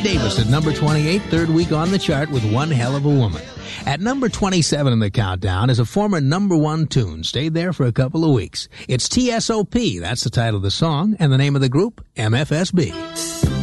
Davis at number 28, third week on the chart with One Hell of a Woman. At number 27 in the countdown is a former number one tune. Stayed there for a couple of weeks. It's TSOP. That's the title of the song, and the name of the group, MFSB.